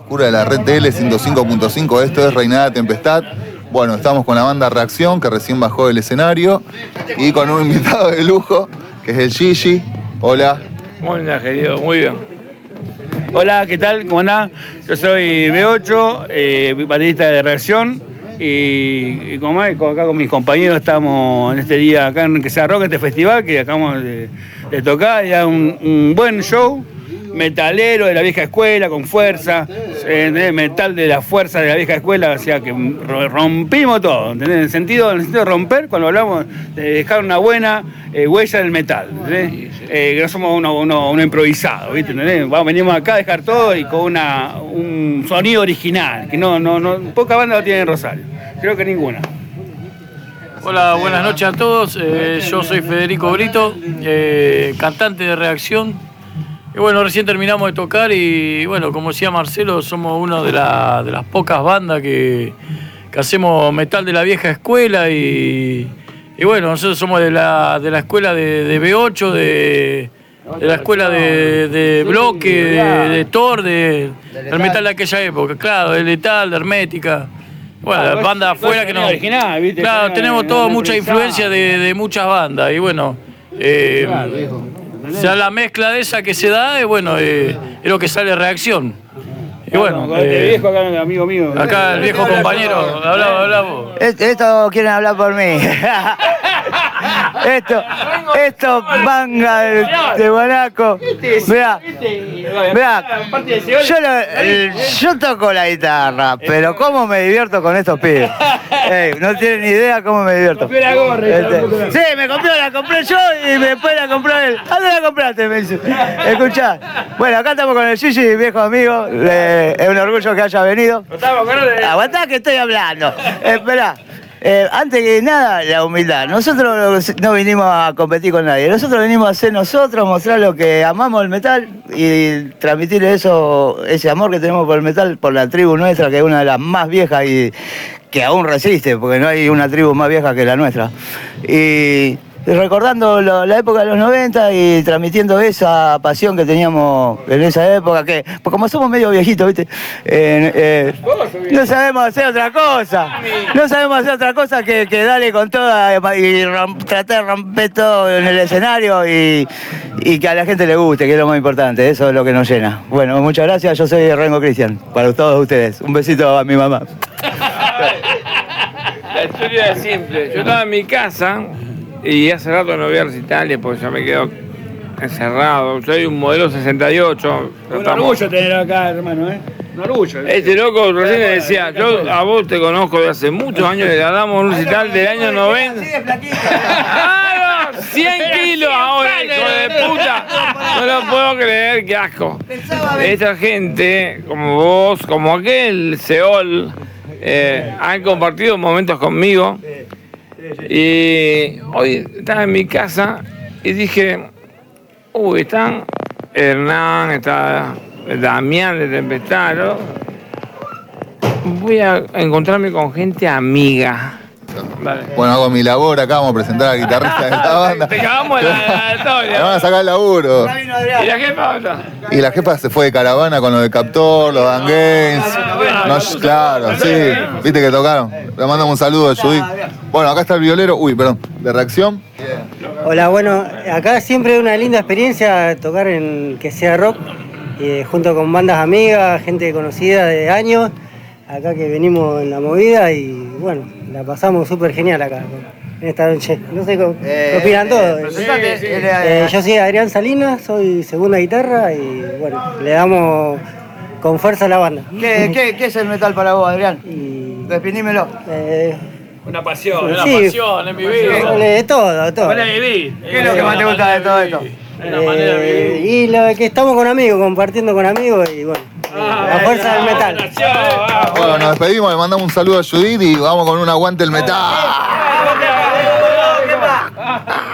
oscura de la red TL 105.5. Esto es Reinada Tempestad. Bueno, estamos con la banda Reacción, que recién bajó del escenario, y con un invitado de lujo, que es el Gigi. Hola. Muy bien, querido, muy bien. Hola, ¿qué tal? ¿Cómo andás? Yo soy B8, baterista de Reacción, y como acá con mis compañeros estamos en este día acá en Que Sea Rock, este festival que acabamos de tocar, ya un buen show. Metalero de la vieja escuela, con fuerza, metal de la fuerza de la vieja escuela, o sea que rompimos todo, ¿entendés? En el sentido de romper, cuando hablamos de dejar una buena huella del metal, que no somos uno improvisado, ¿viste? Venimos acá a dejar todo y con un sonido original, que poca banda lo tiene en Rosario, creo que ninguna. Hola, buenas noches a todos, yo soy Federico Brito, cantante de Reacción. Y bueno, recién terminamos de tocar y bueno, como decía Marcelo, somos una de las pocas bandas que hacemos metal de la vieja escuela y bueno, nosotros somos de la escuela de B8, de la escuela de Bloque, de Thor, del metal de aquella época, claro, de Letal, de Hermética. Bueno, las bandas afuera que no... Claro, tenemos mucha influencia de muchas bandas y bueno... O sea, la mezcla de esa que se da, bueno, es lo que sale Reacción. Y bueno, este viejo acá, amigo mío. Acá el viejo compañero, habla vos. Esto quieren hablar por mí. Esto manga de guanaco. Mirá, yo toco la guitarra, pero cómo me divierto con estos pibes. No tienen ni idea cómo me divierto. Sí, la compré yo y después la compró él. ¿A dónde la compraste? Me dice. Escuchá. Bueno, acá estamos con el Gigi, viejo amigo. Es un orgullo que haya venido. Aguantá que estoy hablando. Esperá. Antes que nada, la humildad. Nosotros no vinimos a competir con nadie. Nosotros venimos a ser nosotros, mostrar lo que amamos el metal y transmitir ese amor que tenemos por el metal, por la tribu nuestra, que es una de las más viejas y que aún resiste, porque no hay una tribu más vieja que la nuestra. Y recordando la época de los 90 y transmitiendo esa pasión que teníamos en esa época, que pues como somos medio viejitos, ¿viste? No sabemos hacer otra cosa. No sabemos hacer otra cosa que darle con toda y tratar de romper todo en el escenario y que a la gente le guste, que es lo más importante. Eso es lo que nos llena. Bueno, muchas gracias. Yo soy Rengo Cristian, para todos ustedes. Un besito a mi mamá. La historia es simple. Yo estaba en mi casa y hace rato no voy a recitales porque ya me quedo encerrado. Soy un modelo 68. Un orgullo tener acá, hermano, Un orgullo. Este loco recién me decía, yo a vos te conozco de hace muchos años, le ganamos un recital del año 90. ¡Ah, no! 100 kilos ahora, hijo de puta. No lo puedo creer, qué asco. Esta gente, como vos, como aquel Seol, han compartido momentos conmigo. Y hoy estaba en mi casa y dije, están Hernán, está Damián de Tempestad, ¿no? Voy a encontrarme con gente amiga. Vale. Bueno, hago mi labor acá, vamos a presentar a la guitarrista de la banda. Te cagamos la historia. Me van a sacar el laburo. ¿Y la jefa dónde está? Y la jefa se fue de caravana con lo de Captor, los Dan Games. Claro, sí. Viste que tocaron. Le mandamos un saludo a Judith. Bueno, acá está el violero, de Reacción. Hola, bueno, acá siempre es una linda experiencia tocar en Que Sea Rock, junto con bandas amigas, gente conocida de años. Acá que venimos en la movida y bueno, la pasamos súper genial acá en esta noche. No sé qué opinan todos. Yo soy Adrián Salinas, soy segunda guitarra y bueno, le damos con fuerza a la banda. ¿Qué es el metal para vos, Adrián? Definímelo. Una pasión, es mi vida. De todo. ¿Qué es lo que más te gusta de todo esto? Y lo que estamos con amigos, compartiendo con amigos y bueno, la fuerza del metal. Bueno, nos despedimos, le mandamos un saludo a Judith y vamos con un aguante el metal.